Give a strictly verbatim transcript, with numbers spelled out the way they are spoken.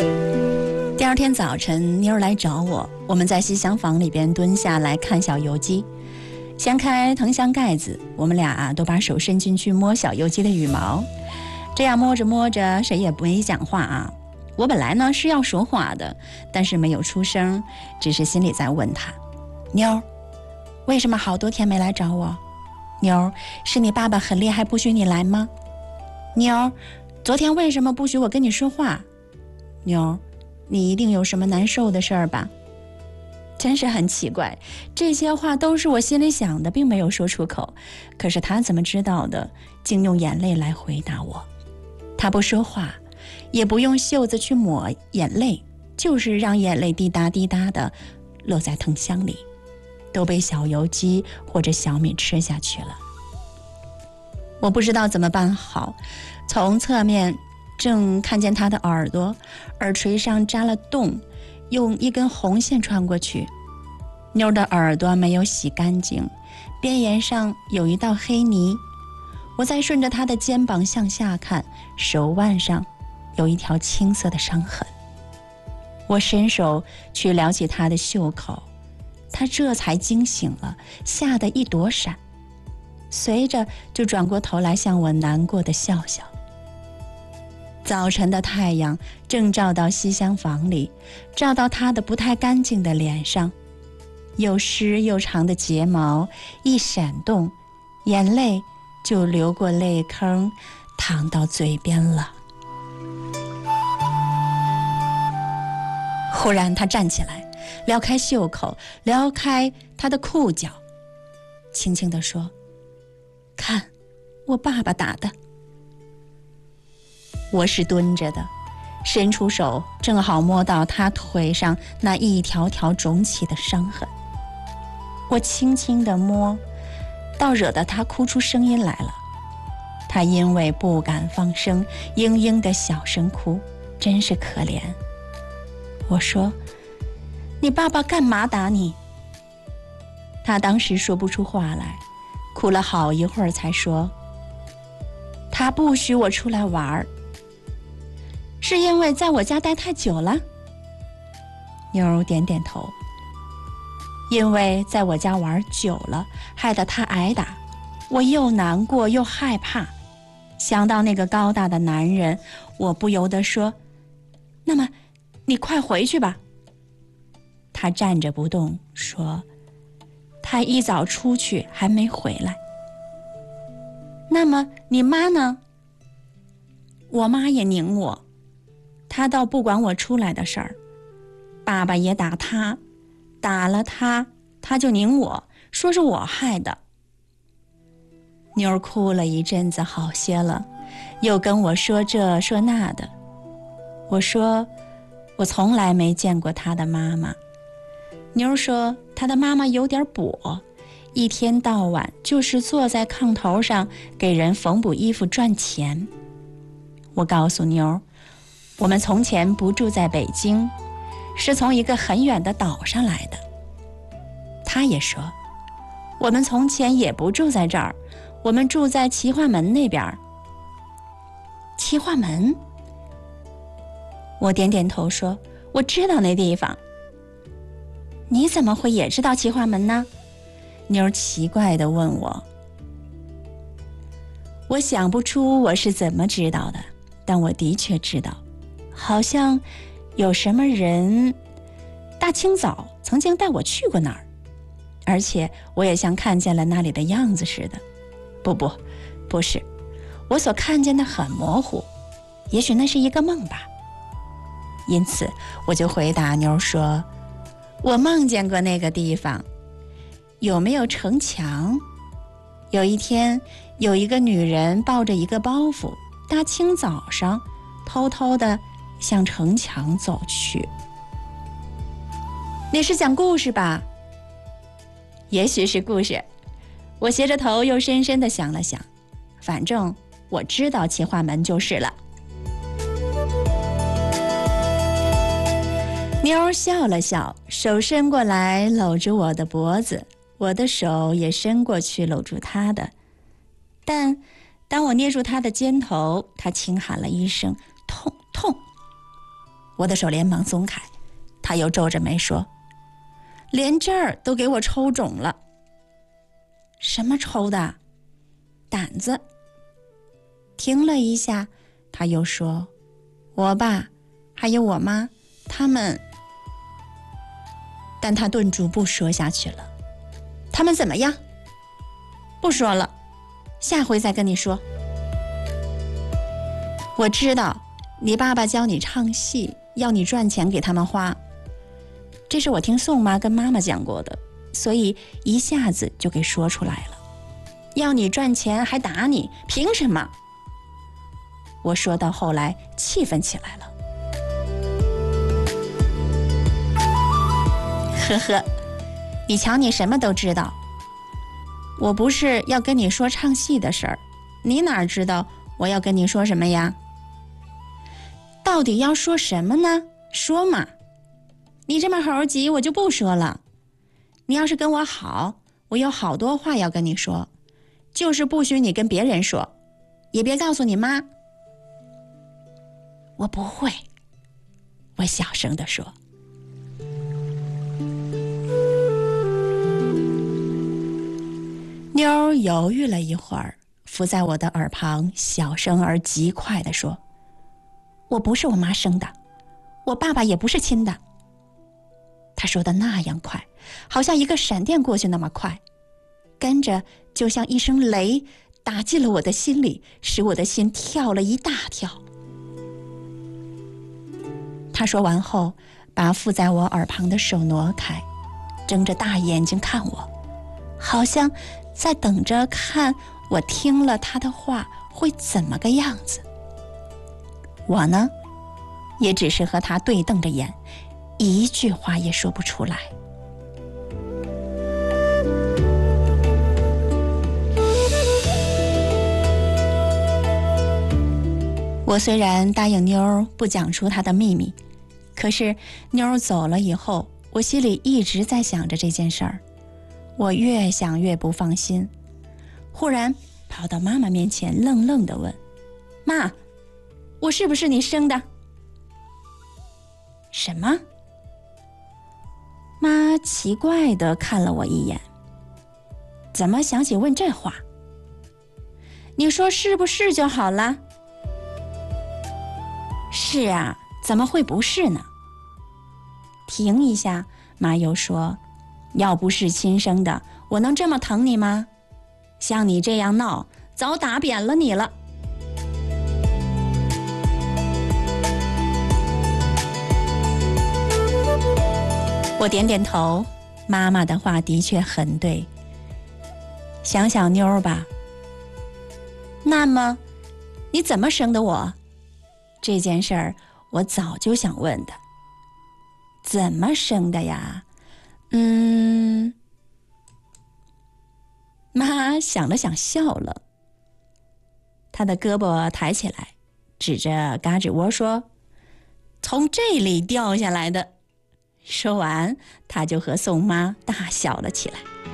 第二天早晨，妞儿来找我，我们在西厢房里边蹲下来看小油鸡，掀开藤箱盖子，我们俩、啊、都把手伸进去摸小油鸡的羽毛，这样摸着摸着，谁也没讲话啊。我本来呢是要说话的，但是没有出声，只是心里在问他：妞儿，为什么好多天没来找我？妞儿，是你爸爸很厉害不许你来吗？妞儿，昨天为什么不许我跟你说话？妞儿，你一定有什么难受的事儿吧？真是很奇怪，这些话都是我心里想的，并没有说出口，可是他怎么知道的，竟用眼泪来回答我。他不说话，也不用袖子去抹眼泪，就是让眼泪滴答滴答的落在藤箱里，都被小油鸡或者小米吃下去了。我不知道怎么办好，从侧面正看见他的耳朵，耳垂上扎了洞，用一根红线穿过去。妞的耳朵没有洗干净，边沿上有一道黑泥。我再顺着他的肩膀向下看，手腕上有一条青色的伤痕。我伸手去撩起他的袖口，他这才惊醒了，吓得一躲闪，随着就转过头来向我难过的笑笑。早晨的太阳正照到西厢房里，照到他的不太干净的脸上，又湿又长的睫毛一闪动，眼泪就流过泪坑，淌到嘴边了。忽然他站起来，撩开袖口，撩开他的裤脚，轻轻地说：看，我爸爸打的。我是蹲着的，伸出手正好摸到他腿上那一条条肿起的伤痕。我轻轻地摸，倒惹得他哭出声音来了。他因为不敢放声，嘤嘤的小声哭，真是可怜。我说：你爸爸干嘛打你？他当时说不出话来，哭了好一会儿才说：他不许我出来玩，是因为在我家待太久了？妞儿点点头。因为在我家玩久了，害得他挨打，我又难过又害怕，想到那个高大的男人，我不由得说：那么你快回去吧。他站着不动，说：他一早出去还没回来。那么你妈呢？我妈也拧我，她倒不管我出来的事儿，爸爸也打她，打了她，她就拧我，说是我害的。妞儿哭了一阵子，好些了，又跟我说这说那的。我说我从来没见过她的妈妈。妞儿说她的妈妈有点跛，一天到晚就是坐在炕头上给人缝补衣服赚钱。我告诉妞儿，我们从前不住在北京，是从一个很远的岛上来的。她也说，我们从前也不住在这儿，我们住在齐化门那边。齐化门？我点点头说，我知道那地方。你怎么会也知道齐化门呢？妞儿奇怪地问我。我想不出我是怎么知道的，但我的确知道，好像有什么人大清早曾经带我去过那儿，而且我也像看见了那里的样子似的。不不，不是，我所看见的很模糊，也许那是一个梦吧。因此我就回答妞说，我梦见过那个地方。有没有城墙？有一天有一个女人抱着一个包袱，大清早上偷偷地向城墙走去。那是讲故事吧？也许是故事。我斜着头又深深地想了想，反正我知道齐化门就是了。妞儿笑了笑，手伸过来搂住我的脖子，我的手也伸过去搂住她的。但当我捏住她的肩头，她轻喊了一声痛痛。 我的手连忙松开，他又皱着眉说：“连这儿都给我抽肿了。”“什么抽的？”“胆子。”停了一下，他又说：“我爸还有我妈他们……”但他顿住不说下去了。“他们怎么样？”“不说了，下回再跟你说。”“我知道你爸爸教你唱戏，要你赚钱给他们花，这是我听宋妈跟妈妈讲过的，所以一下子就给说出来了。要你赚钱还打你，凭什么？”我说到后来气愤起来了。呵呵，你瞧你什么都知道。我不是要跟你说唱戏的事儿，你哪知道我要跟你说什么呀？到底要说什么呢？说嘛。你这么猴急，我就不说了。你要是跟我好，我有好多话要跟你说，就是不许你跟别人说，也别告诉你妈。我不会，我小声地说。妞儿犹豫了一会儿，伏在我的耳旁，小声而极快地说：“我不是我妈生的，我爸爸也不是亲的。”她说的那样快，好像一个闪电过去那么快，跟着就像一声雷打进了我的心里，使我的心跳了一大跳。她说完后，把附在我耳旁的手挪开，睁着大眼睛看我，好像在等着看我听了她的话会怎么个样子。我呢，也只是和她对瞪着眼，一句话也说不出来。我虽然答应妞儿不讲出她的秘密，可是妞儿走了以后，我心里一直在想着这件事儿。我越想越不放心，忽然跑到妈妈面前，愣愣地问：“妈，我是不是你生的？”“什么？”妈奇怪地看了我一眼，怎么想起问这话？你说是不是就好了？是啊，怎么会不是呢？停一下，妈又说：“要不是亲生的，我能这么疼你吗？像你这样闹，早打扁了你了。”我点点头，妈妈的话的确很对。想想妞儿吧，那么你怎么生的我？这件事儿我早就想问的。怎么生的呀？嗯，妈想了想笑了，她的胳膊抬起来，指着嘎吱窝说：“从这里掉下来的。”说完，她就和宋妈大笑了起来。